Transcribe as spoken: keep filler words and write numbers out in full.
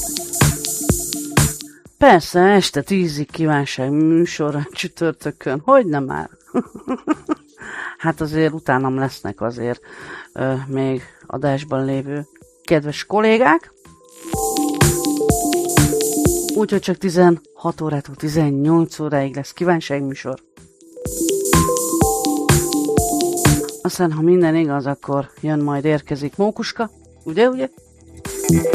Persze, este tízig kívánság műsorra csütörtökön. Hogyne már? Hát azért utánam lesznek azért ö, még adásban lévő kedves kollégák. Úgyhogy csak tizenhat órától tizennyolc óráig lesz kívánság műsor. Aztán, ha minden igaz, akkor jön majd érkezik Mókuska. Ugye, ugye?